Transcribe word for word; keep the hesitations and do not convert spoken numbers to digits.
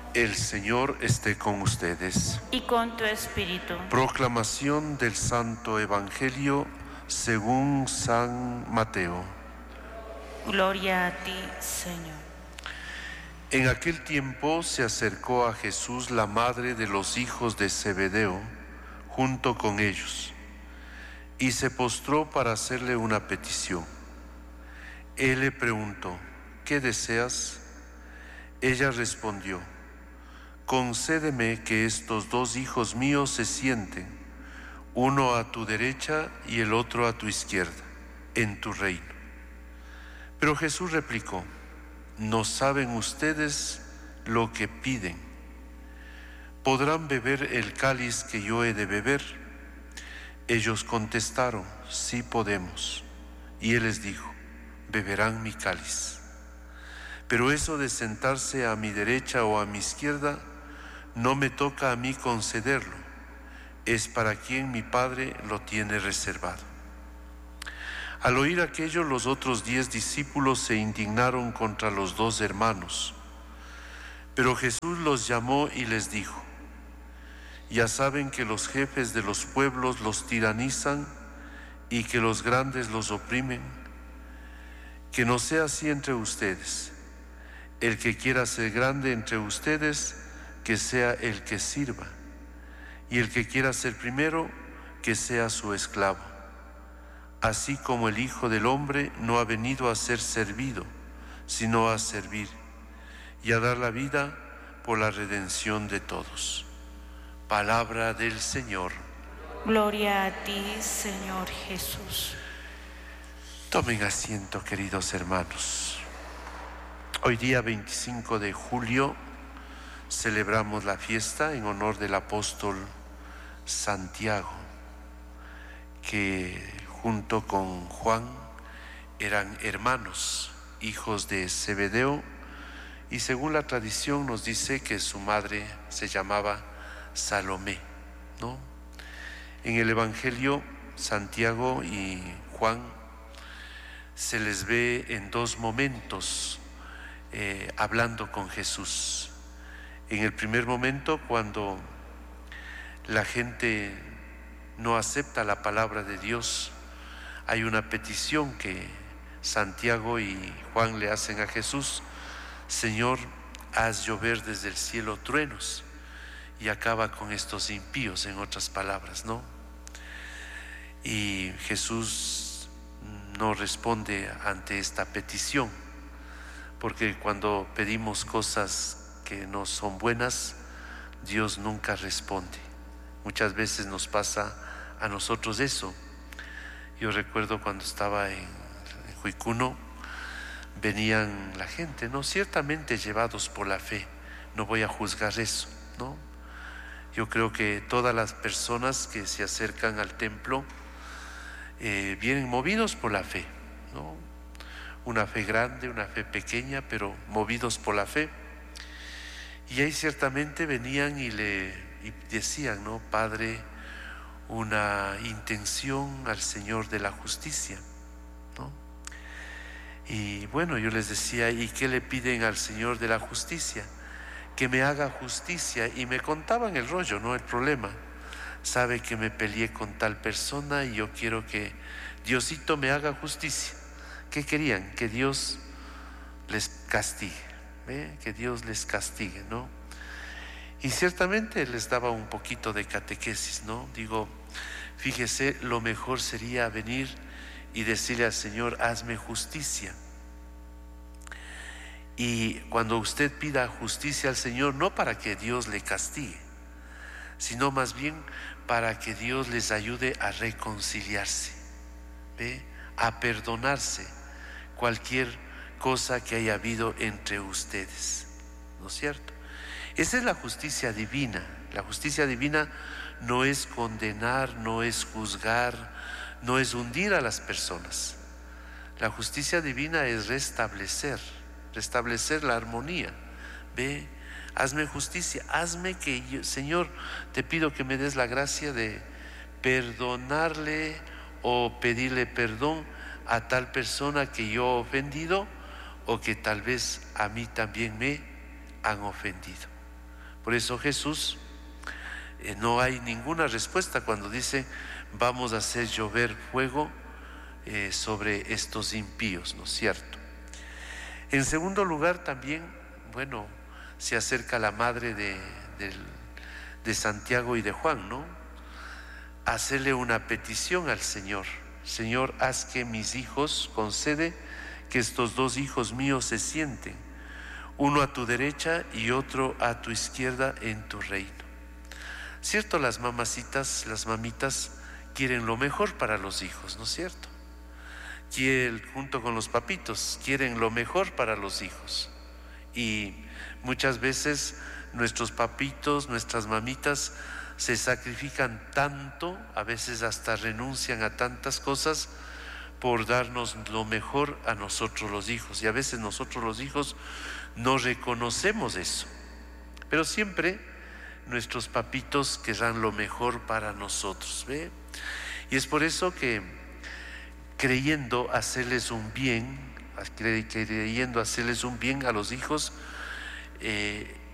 El Señor esté con ustedes. Y con tu espíritu. Proclamación del Santo Evangelio según San Mateo. Gloria a ti, Señor. En aquel tiempo se acercó a Jesús la madre de los hijos de Zebedeo, junto con ellos, y se postró para hacerle una petición. Él le preguntó: ¿qué deseas? Ella respondió: concédeme que estos dos hijos míos se sienten, uno a tu derecha y el otro a tu izquierda, en tu reino. Pero Jesús replicó: no saben ustedes lo que piden. ¿Podrán beber el cáliz que yo he de beber? Ellos contestaron: sí podemos. Y él les dijo: beberán mi cáliz. Pero eso de sentarse a mi derecha o a mi izquierda no me toca a mí concederlo, es para quien mi Padre lo tiene reservado. Al oír aquello, los otros diez discípulos se indignaron contra los dos hermanos. Pero Jesús los llamó y les dijo: ya saben que los jefes de los pueblos los tiranizan y que los grandes los oprimen. Que no sea así entre ustedes. El que quiera ser grande entre ustedes, que sea el que sirva, y el que quiera ser primero, que sea su esclavo. Así como el Hijo del Hombre no ha venido a ser servido, sino a servir, y a dar la vida por la redención de todos. Palabra del Señor. Gloria a ti, Señor Jesús. Tomen asiento, queridos hermanos. Hoy día veinticinco de julio celebramos la fiesta en honor del apóstol Santiago, que junto con Juan eran hermanos, hijos de Zebedeo, y según la tradición nos dice que su madre se llamaba Salomé, ¿no? En el Evangelio, Santiago y Juan se les ve en dos momentos eh, hablando con Jesús. En el primer momento, cuando la gente no acepta la palabra de Dios, hay una petición que Santiago y Juan le hacen a Jesús: Señor, haz llover desde el cielo truenos y acaba con estos impíos, en otras palabras, ¿no? Y Jesús no responde ante esta petición, porque cuando pedimos cosas que no son buenas, Dios nunca responde. Muchas veces nos pasa a nosotros eso. Yo recuerdo cuando estaba en, en Huicuno, venían la gente, ¿no? Ciertamente llevados por la fe, no voy a juzgar eso, ¿no? Yo creo que todas las personas que se acercan al templo eh, vienen movidos por la fe, ¿no? Una fe grande, una fe pequeña, pero movidos por la fe. Y ahí ciertamente venían y le y decían, ¿no? Padre, una intención al Señor de la justicia, ¿no? Y bueno, yo les decía: ¿y qué le piden al Señor de la justicia? Que me haga justicia. Y me contaban el rollo, ¿no? El problema. Sabe que me peleé con tal persona y yo quiero que Diosito me haga justicia. ¿Qué querían? Que Dios les castigue, ¿eh? Que Dios les castigue, ¿no? Y ciertamente les daba un poquito de catequesis, ¿no? Digo, fíjese, lo mejor sería venir y decirle al Señor: hazme justicia. Y cuando usted pida justicia al Señor, no para que Dios le castigue, sino más bien para que Dios les ayude a reconciliarse, ¿ve? A perdonarse cualquier cosa que haya habido entre ustedes, ¿no es cierto? Esa es la justicia divina. La justicia divina no es condenar, no es juzgar, no es hundir a las personas. La justicia divina es restablecer, restablecer la armonía. Ve, hazme justicia, hazme que yo, Señor, te pido que me des la gracia de perdonarle o pedirle perdón a tal persona que yo he ofendido o que tal vez a mí también me han ofendido. Por eso Jesús eh, no hay ninguna respuesta cuando dice vamos a hacer llover fuego eh, sobre estos impíos, ¿no es cierto? En segundo lugar también, bueno, se acerca la madre de, de, de Santiago y de Juan, ¿no? Hacerle una petición al Señor. Señor, haz que mis hijos, concede que estos dos hijos míos se sienten, uno a tu derecha y otro a tu izquierda en tu reino. Cierto, las mamacitas, las mamitas quieren lo mejor para los hijos, ¿no es cierto? Quieren, junto con los papitos, quieren lo mejor para los hijos. Y muchas veces nuestros papitos, nuestras mamitas se sacrifican tanto, a veces hasta renuncian a tantas cosas por darnos lo mejor a nosotros los hijos. Y a veces nosotros los hijos no reconocemos eso. Pero siempre nuestros papitos querrán lo mejor para nosotros, ¿ve? Y es por eso que creyendo hacerles un bien, creyendo hacerles un bien a los hijos, eh,